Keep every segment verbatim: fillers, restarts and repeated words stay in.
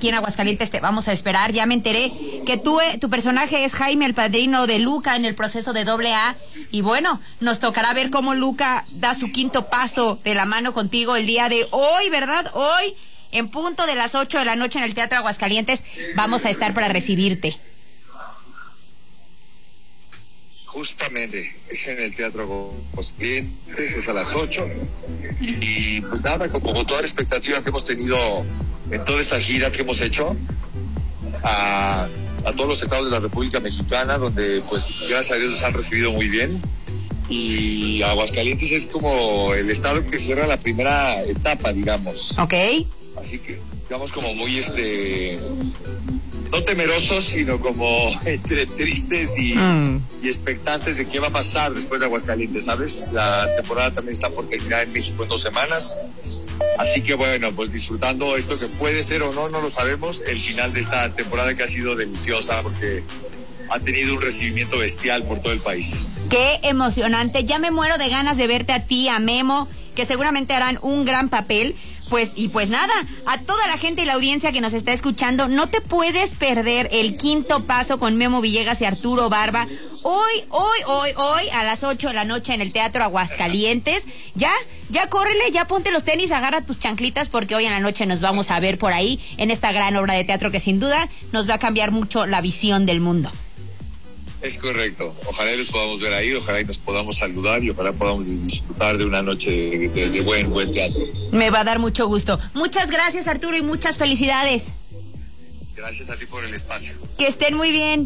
aquí en Aguascalientes te vamos a esperar. Ya me enteré que tú, eh, tu personaje es Jaime, el padrino de Luca en el proceso de doble A. Y bueno, nos tocará ver cómo Luca da su quinto paso de la mano contigo el día de hoy, ¿verdad? Hoy, en punto de las ocho de la noche en el Teatro Aguascalientes, vamos a estar para recibirte. Justamente, es en el Teatro Aguascalientes, es a las ocho. Y pues nada, como toda la expectativa que hemos tenido en toda esta gira que hemos hecho a, a todos los estados de la República Mexicana, donde pues gracias a Dios nos han recibido muy bien. Y Aguascalientes es como el estado que cierra la primera etapa, digamos. Ok. Así que, digamos, como muy este... no temerosos, sino como entre tristes y, mm. y expectantes de qué va a pasar después de Aguascalientes, ¿sabes? La temporada también está por terminar en México en dos semanas. Así que bueno, pues disfrutando esto que puede ser o no, no lo sabemos, el final de esta temporada que ha sido deliciosa porque ha tenido un recibimiento bestial por todo el país. ¡Qué emocionante! Ya me muero de ganas de verte a ti, a Memo, que seguramente harán un gran papel. Pues, y pues nada, a toda la gente y la audiencia que nos está escuchando, no te puedes perder el quinto paso con Memo Villegas y Arturo Barba. Hoy, hoy, hoy, hoy, a las ocho de la noche en el Teatro Aguascalientes. Ya, ya córrele, ya ponte los tenis, agarra tus chanclitas, porque hoy en la noche nos vamos a ver por ahí en esta gran obra de teatro que sin duda nos va a cambiar mucho la visión del mundo. Es correcto. Ojalá los podamos ver ahí, ojalá y nos podamos saludar y ojalá podamos disfrutar de una noche de, de, de buen, buen teatro. Me va a dar mucho gusto. Muchas gracias, Arturo, y muchas felicidades. Gracias a ti por el espacio. Que estén muy bien.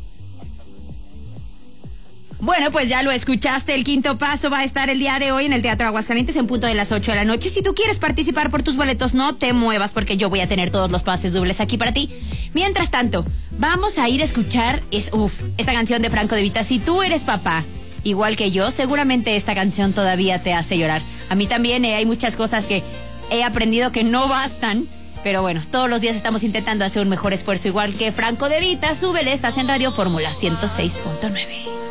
Bueno, pues ya lo escuchaste, el quinto paso va a estar el día de hoy en el Teatro Aguascalientes en punto de las ocho de la noche. Si tú quieres participar por tus boletos, no te muevas porque yo voy a tener todos los pases dobles aquí para ti. Mientras tanto, vamos a ir a escuchar es, uf, esta canción de Franco De Vita. Si tú eres papá, igual que yo, seguramente esta canción todavía te hace llorar. A mí también eh, hay muchas cosas que he aprendido que no bastan. Pero bueno, todos los días estamos intentando hacer un mejor esfuerzo, igual que Franco De Vita. Súbele, estás en Radio Fórmula ciento seis punto nueve.